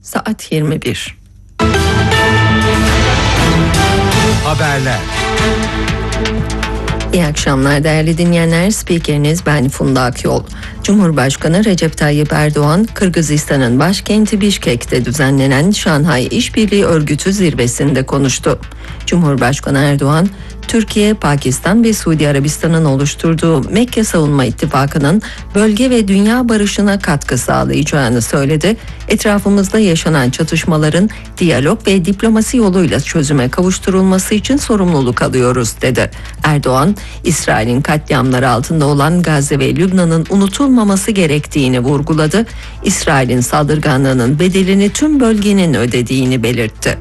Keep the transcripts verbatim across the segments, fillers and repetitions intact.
Saat yirmi bir. Haberler. İyi akşamlar değerli dinleyenler. Spikeriniz ben Funda Akyol. Cumhurbaşkanı Recep Tayyip Erdoğan, Kırgızistan'ın başkenti Bişkek'te düzenlenen Şanghay İşbirliği Örgütü zirvesinde konuştu. Cumhurbaşkanı Erdoğan, Türkiye, Pakistan ve Suudi Arabistan'ın oluşturduğu Mekke Savunma İttifakı'nın bölge ve dünya barışına katkı sağlayacağını söyledi. Etrafımızda yaşanan çatışmaların diyalog ve diplomasi yoluyla çözüme kavuşturulması için sorumluluk alıyoruz dedi. Erdoğan, İsrail'in katliamları altında olan Gazze ve Lübnan'ın unutulmaması gerektiğini vurguladı. İsrail'in saldırganlığının bedelini tüm bölgenin ödediğini belirtti.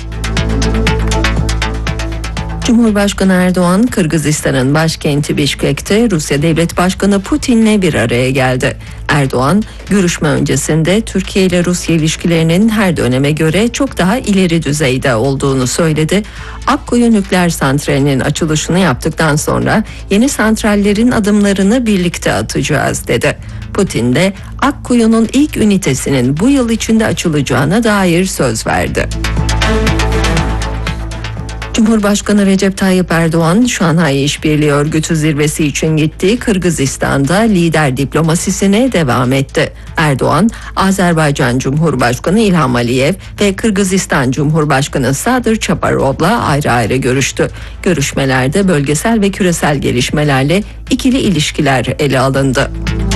Cumhurbaşkanı Erdoğan, Kırgızistan'ın başkenti Bişkek'te Rusya Devlet Başkanı Putin'le bir araya geldi. Erdoğan, görüşme öncesinde Türkiye ile Rusya ilişkilerinin her döneme göre çok daha ileri düzeyde olduğunu söyledi. Akkuyu Nükleer Santrali'nin açılışını yaptıktan sonra yeni santrallerin adımlarını birlikte atacağız dedi. Putin de Akkuyu'nun ilk ünitesinin bu yıl içinde açılacağına dair söz verdi. Cumhurbaşkanı Recep Tayyip Erdoğan, Şanghay İşbirliği Örgütü zirvesi için gittiği Kırgızistan'da lider diplomasisine devam etti. Erdoğan, Azerbaycan Cumhurbaşkanı İlham Aliyev ve Kırgızistan Cumhurbaşkanı Sadır Çaparov'la ayrı ayrı görüştü. Görüşmelerde bölgesel ve küresel gelişmelerle ikili ilişkiler ele alındı.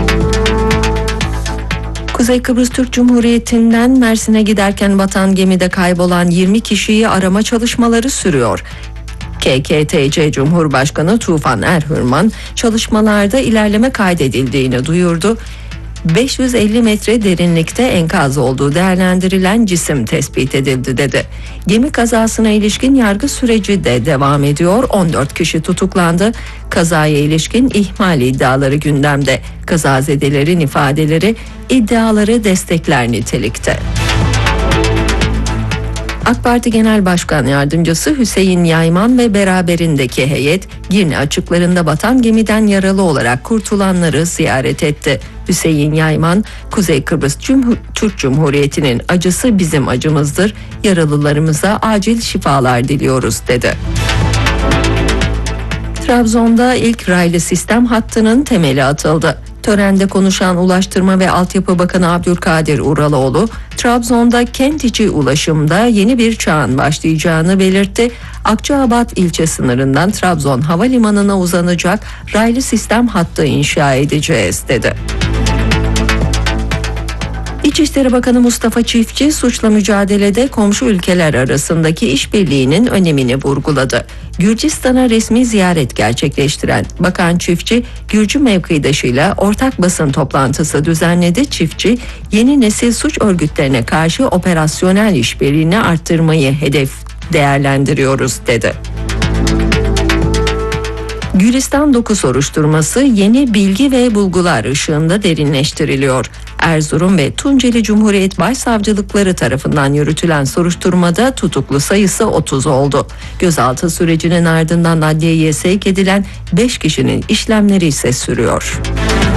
Kuzey Kıbrıs Türk Cumhuriyeti'nden Mersin'e giderken batan gemide kaybolan yirmi kişiyi arama çalışmaları sürüyor. K K T C Cumhurbaşkanı Tufan Erhürman çalışmalarda ilerleme kaydedildiğini duyurdu. beş yüz elli metre derinlikte enkaz olduğu değerlendirilen cisim tespit edildi dedi. Gemi kazasına ilişkin yargı süreci de devam ediyor. on dört kişi tutuklandı. Kazaya ilişkin ihmal iddiaları gündemde. Kazazedelerin ifadeleri iddiaları destekler nitelikte. AK Parti Genel Başkan Yardımcısı Hüseyin Yayman ve beraberindeki heyet Girne açıklarında batan gemiden yaralı olarak kurtulanları ziyaret etti. Hüseyin Yayman, Kuzey Kıbrıs Cumhur- Türk Cumhuriyeti'nin acısı bizim acımızdır. Yaralılarımıza acil şifalar diliyoruz dedi. Trabzon'da ilk raylı sistem hattının temeli atıldı. Törende konuşan Ulaştırma ve Altyapı Bakanı Abdülkadir Uraloğlu, Trabzon'da kent içi ulaşımda yeni bir çağın başlayacağını belirtti. Akçaabat ilçe sınırından Trabzon Havalimanı'na uzanacak raylı sistem hattı inşa edeceğiz dedi. İçişleri Bakanı Mustafa Çiftçi, suçla mücadelede komşu ülkeler arasındaki işbirliğinin önemini vurguladı. Gürcistan'a resmi ziyaret gerçekleştiren Bakan Çiftçi, Gürcü mevkidaşıyla ortak basın toplantısı düzenledi. Çiftçi, yeni nesil suç örgütlerine karşı operasyonel işbirliğini arttırmayı hedef değerlendiriyoruz dedi. Gülistan dokuz soruşturması yeni bilgi ve bulgular ışığında derinleştiriliyor. Erzurum ve Tunceli Cumhuriyet Başsavcılıkları tarafından yürütülen soruşturmada tutuklu sayısı otuz oldu. Gözaltı sürecinin ardından adliyeye sevk edilen beş kişinin işlemleri ise sürüyor.